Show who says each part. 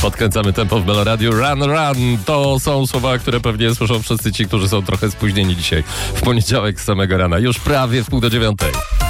Speaker 1: Podkręcamy tempo w Meloradiu. Run, run. To są słowa, które pewnie słyszą wszyscy ci, którzy są trochę spóźnieni dzisiaj. W poniedziałek z samego rana. Już prawie w 8:30.